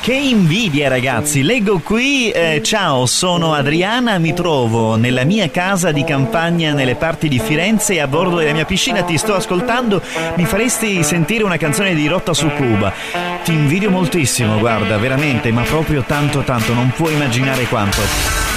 Che invidia, ragazzi. Leggo qui: ciao, sono Adriana, mi trovo nella mia casa di campagna nelle parti di Firenze a bordo della mia piscina, ti sto ascoltando, mi faresti sentire una canzone di Rotta su Cuba. Ti invidio moltissimo, guarda, veramente, ma proprio tanto, non puoi immaginare quanto.